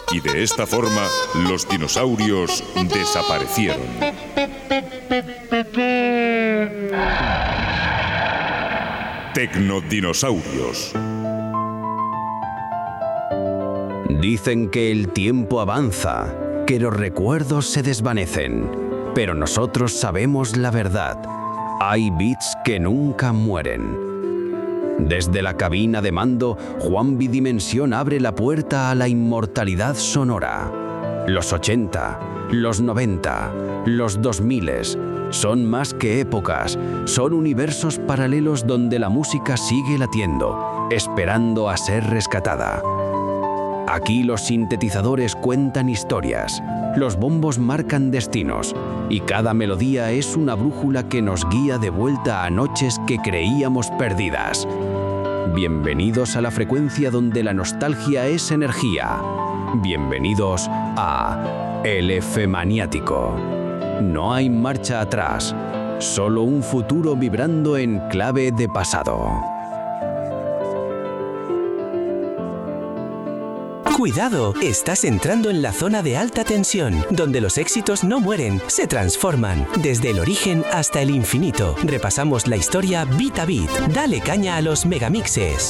Y de esta forma, los dinosaurios desaparecieron. Tecnodinosaurios. Dicen que el tiempo avanza, que los recuerdos se desvanecen, pero nosotros sabemos la verdad. Hay bits que nunca mueren. Desde la cabina de mando, Juan Bidimensión abre la puerta a la inmortalidad sonora. Los 80, los 90, los 2000 son más que épocas, son universos paralelos donde la música sigue latiendo, esperando a ser rescatada. Aquí los sintetizadores cuentan historias, los bombos marcan destinos y cada melodía es una brújula que nos guía de vuelta a noches que creíamos perdidas. Bienvenidos a la frecuencia donde la nostalgia es energía. Bienvenidos a El Efemaniático. No hay marcha atrás, solo un futuro vibrando en clave de pasado. Cuidado, estás entrando en la zona de alta tensión, donde los éxitos no mueren, se transforman, desde el origen hasta el infinito. Repasamos la historia bit a bit. Dale caña a los megamixes.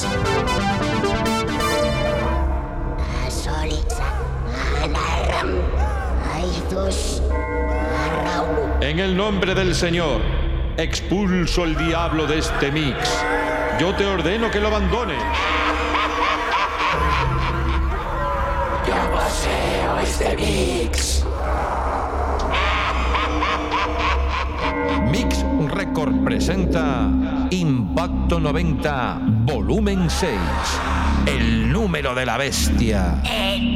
En el nombre del Señor, expulso el diablo de este mix. Yo te ordeno que lo abandones. Yo poseo este mix. Mix Record presenta Impacto 90, volumen 6. El número de la bestia.